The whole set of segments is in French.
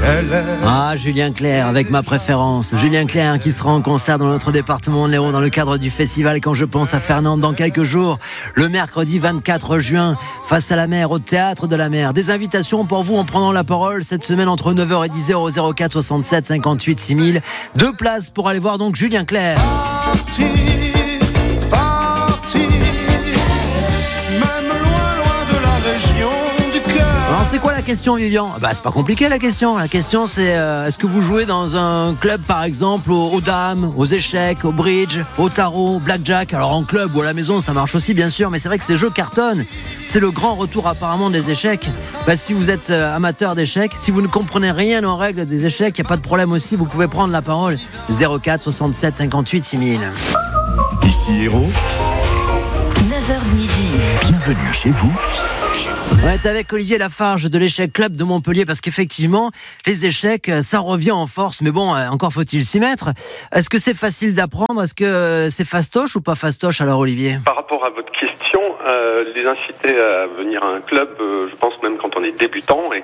Ah, Julien Clerc avec ma préférence. Julien Clerc qui sera en concert dans notre département de l'Hérault dans le cadre du festival Quand je pense à Fernande dans quelques jours, le mercredi 24 juin, face à la mer, au Théâtre de la Mer. Des invitations pour vous en prenant la parole cette semaine entre 9h et 10h au 04 67 58 6000. 2 places pour aller voir donc Julien Clerc. Alors c'est quoi la question, Vivian ? C'est pas compliqué la question. La question c'est est-ce que vous jouez dans un club par exemple aux dames, aux échecs, au bridge, au tarot, au blackjack ? Alors en club ou à la maison ça marche aussi bien sûr, mais c'est vrai que ces jeux cartonnent. C'est le grand retour apparemment des échecs. Si vous êtes amateur d'échecs, si vous ne comprenez rien aux règles des échecs, il n'y a pas de problème aussi, vous pouvez prendre la parole. 04 67 58 6000. Ici Hérault, 9h midi. Bienvenue chez vous. On est avec Olivier Lafarge de l'Échec Club de Montpellier parce qu'effectivement, les échecs, ça revient en force. Mais bon, encore faut-il s'y mettre. Est-ce que c'est facile d'apprendre ? Est-ce que c'est fastoche ou pas fastoche alors, Olivier ? Par rapport à votre question, les inciter à venir à un club, je pense même quand on est débutant et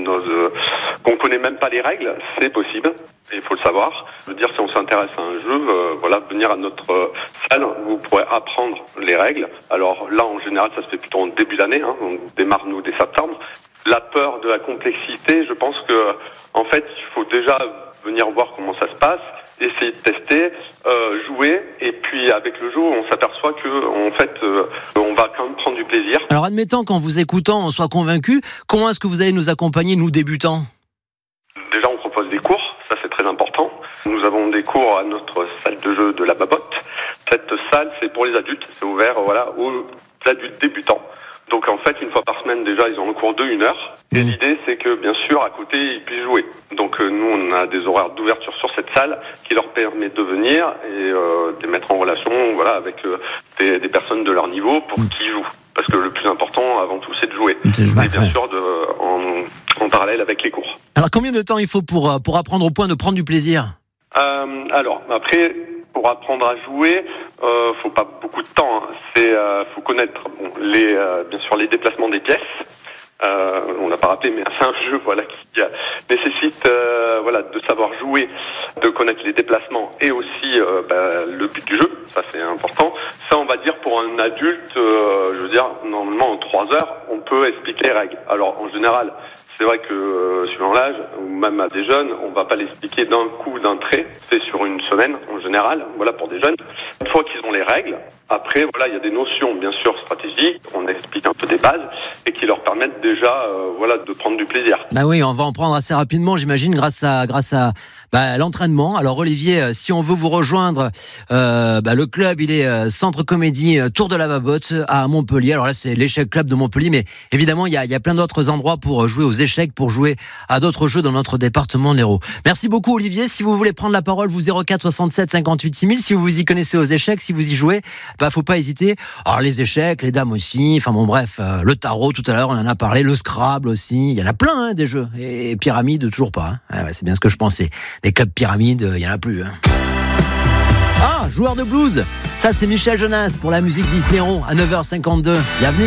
qu'on connaît même pas les règles, c'est possible. Il faut le savoir. Je veux dire, si on s'intéresse à un jeu, venir à notre salle où vous pourrez apprendre les règles. Alors là, en général, ça se fait plutôt en début d'année. On démarre, nous, dès septembre. La peur de la complexité, je pense que, en fait, il faut déjà venir voir comment ça se passe, essayer de tester, jouer, et puis avec le jeu, on s'aperçoit que, en fait, on va quand même prendre du plaisir. Alors, admettons qu'en vous écoutant, on soit convaincu, comment est-ce que vous allez nous accompagner, nous débutants ? Déjà, on propose des cours. Ça, c'est très important. Nous avons des cours à notre salle de jeu de la Babotte. Cette salle, c'est pour les adultes. C'est ouvert, aux adultes débutants. Donc, en fait, une fois par semaine, déjà, ils ont un cours de 1 heure. Et l'idée, c'est que, bien sûr, à côté, ils puissent jouer. Donc, nous, on a des horaires d'ouverture sur cette salle qui leur permet de venir et de les mettre en relation, avec des personnes de leur niveau pour qu'ils jouent. Parce que le plus important, avant tout, c'est de jouer. Et bien sûr, en parallèle avec les cours. Alors, combien de temps il faut pour apprendre au point de prendre du plaisir ? Alors, après, pour apprendre à jouer, faut pas beaucoup de temps. Faut connaître bien sûr les déplacements des pièces. On l'a pas rappelé, mais c'est un jeu qui nécessite de savoir jouer, de connaître les déplacements et aussi le but du jeu. Ça, c'est important. Ça, on va dire pour un adulte, normalement en 3 heures, on peut expliquer les règles. Alors, en général, c'est vrai que suivant l'âge, ou même à des jeunes, on va pas l'expliquer d'un coup, d'un trait. C'est sur une semaine, en général, pour des jeunes. Une fois qu'ils ont les règles, après, il y a des notions, bien sûr, stratégiques. On explique un peu des bases et qui leur permettent déjà, de prendre du plaisir. Oui, on va en prendre assez rapidement, j'imagine, grâce à l'entraînement. Alors, Olivier, si on veut vous rejoindre, le club, il est Centre Comédie Tour de la Babotte à Montpellier. Alors là, c'est l'Échec Club de Montpellier, mais évidemment, il y a plein d'autres endroits pour jouer aux échecs, pour jouer à d'autres jeux dans notre département de l'Hérault. Merci beaucoup, Olivier. Si vous voulez prendre la parole, vous 04 67 58 6000. Si vous vous y connaissez aux échecs, si vous y jouez, faut pas hésiter. Alors, les échecs, les dames aussi. Le tarot, tout à l'heure, on en a parlé. Le Scrabble aussi. Il y en a plein, des jeux. Et pyramide, toujours pas. C'est bien ce que je pensais. Des clubs pyramides, il y en a plus. Ah, joueur de blues. Ça, c'est Michel Jonas pour la musique d'Ici Hérault à 9h52. Bienvenue.